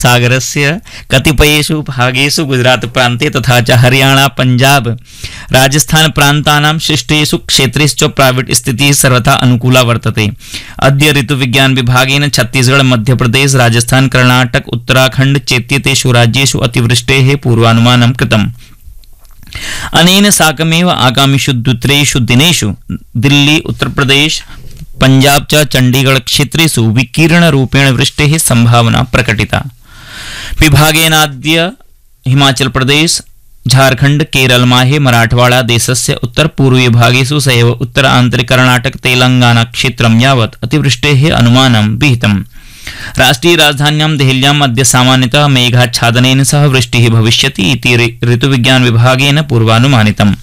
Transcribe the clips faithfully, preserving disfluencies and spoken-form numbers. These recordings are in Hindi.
सागरस्य कतिपयेषु भागेषु गुजरात प्रान्ते तथा च हरियाणा पंजाब राजस्थान प्रान्तानां शिष्टेषु क्षेत्रेषु प्राविट स्थितिः सर्वथा अनुकूला वर्तते। अद्य ऋतुविज्ञान विभागेन छत्तीसगढ़ मध्य प्रदेश राजस्थान कर्णाटक उत्तराखण्ड चेत्येतेषु राज्येषु अतिवृष्टेः पूर्वानुमानं कृतम्। अनेन साकमेव आगामिषु द्वित्रेषु दिनेषु दिल्ली उत्तर प्रदेश पंजाब च चंडीगढ़ क्षेत्रेषु विकीर्ण रूपेण वृष्टेः संभावना प्रकटिता। विभागेनाद्य हिमाचल प्रदेश झारखंड केरल माहे मराठवाड़ा देशस्य उत्तर पूर्वीय भागेषु सहैव उत्तर आंतरिक कर्णाटक तेलंगाना क्षेत्रं यावत् अतिवृष्टेः अनुमानं विहितम्। राष्ट्रीय राजधान्यां देहल्याम् अद्य सामान्यतः मेघाच्छादनेन सह वृष्टिः भविष्यति इति ऋतुविज्ञान विभागेन पूर्वानुमानितम्।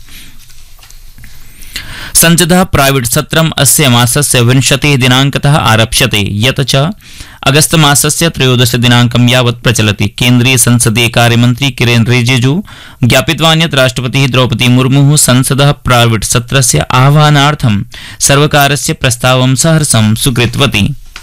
संसदः प्राइवेट सत्रम् अस्य मासस्य विंशतिः दिनाङ्कतः आरप्स्यते, यत् च अगस्त मासस्य त्रयोदश दिनाङ्कं यावत् प्रचलति। केन्द्रीय संसदीय कार्यमन्त्री किरेन रिजिजू ज्ञापितवान् यत् राष्ट्रपतिः द्रौपदी मुर्मुः संसदः प्राइवेट सत्रस्य आह्वानार्थं सर्वकारस्य प्रस्तावं सहर्षं स्वीकृतवती।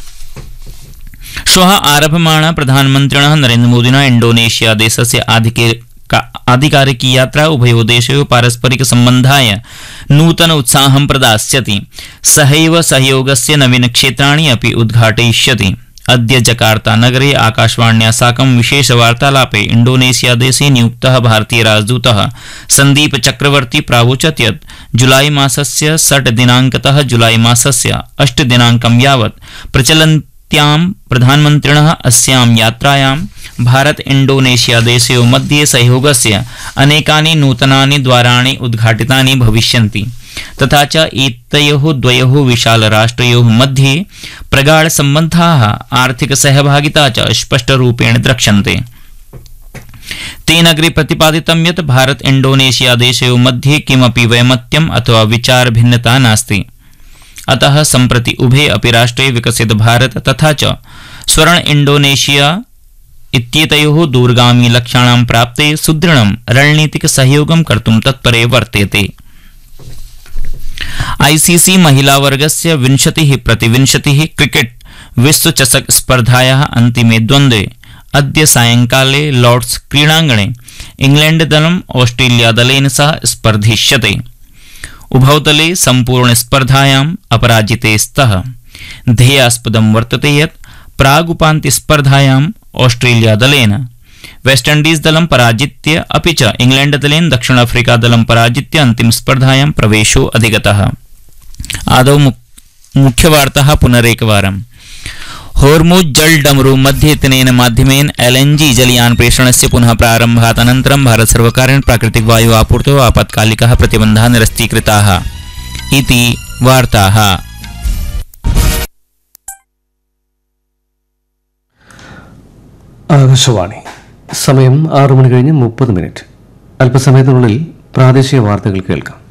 श्वः आरभमाणा प्रधानमन्त्रिणः नरेन्द्रमोदिना इंडोनेशिया देशस्य आधिकारिक आधिकारिकी यात्रा उभयोः देशयोः पारस्परिक सम्बन्धाय नूतन उत्साहं प्रदास्यति। सहैव सहयोगस्य नवीन क्षेत्राणि अपि उद्घाटयिष्यति। अद्य जकार्ता नगरे आकाशवाण्या साकं विशेष वार्तालापे इंडोनेशिया देशे नियुक्तः भारतीय राजदूतः संदीप चक्रवर्ती प्रावोचत् यत् जुलाई मासस्य षट् दिनाङ्कतः जुलाई मासस्य अष्ट दिनाङ्कं यावत् प्रचलन्त्यां प्रधानमन्त्रिणः अस्यां यात्रायां भारत इंडोनेशिया देशयोः मध्ये सहयोगस्य अनेकानि नूतनानि द्वाराणि उद्घाटितानि भविष्यन्ति, तथा च एतयोः द्वयोः विशालराष्ट्रयोः मध्ये प्रगाढ सम्बन्धाः आर्थिक सहभागिता च स्पष्टरूपेण द्रक्ष्यन्ते। तेन अग्रे प्रतिपादितं यत् भारत इंडोनेशिया देशयोः मध्ये किमपि वैमत्यम् अथवा विचार भिन्नता नास्ति। अतः सम्प्रति उभे अपि राष्ट्रे विकसित भारत तथा च स्वर्ण इंडोनेशिया इत्येतयोः दूरगामी लक्ष्याणां प्राप्ते सुदृढं रणनीतिक सहयोगं कर्तुं तत्परे वर्तेते। आईसीसी महिला वर्गस्य विंशतिः प्रतिविंशतिः क्रिकेट विश्व चषक स्पर्धायाः अन्तिमे द्वन्द्वे अद्य सायंकाले लॉर्ड्स क्रीडाङ्गणे इंग्लैंड दलम् ऑस्ट्रेलिया दलेन सह स्पर्धिष्यते। उभौ दले सम्पूर्ण स्पर्धायाम् अपराजिते स्तः। ध्येयास्पदं वर्तते यत् प्रागुपान्त्य स्पर्धायाम् ऑस्ट्रेलिया दलेन वेस्टइंडीज दलं पराजित्य अपि च इंग्लैंड दलेन दक्षिण अफ्रीका दलं पराजित्य अन्तिम स्पर्धायां प्रवेशो अधिगतः। आदौ मुख्यवार्ताः पुनरेकवारम्। होर्मुज जल डमरू मध्येतनेन माध्यमेन एलएनजी जलयान प्रेषणस्य पुनः प्रारम्भात् अनन्तरं भारत सर्वकारेण प्राकृतिक वायु आपूर्तौ आपत्कालिकाः प्रतिबन्धाः निरस्तीकृताः इति वार्ताः। ആകാശവാണി സമയം ആറു മണി കഴിഞ്ഞ് മുപ്പത് മിനിറ്റ്. അല്പസമയത്തിനുള്ളിൽ പ്രാദേശിക വാർത്തകൾ കേൾക്കാം.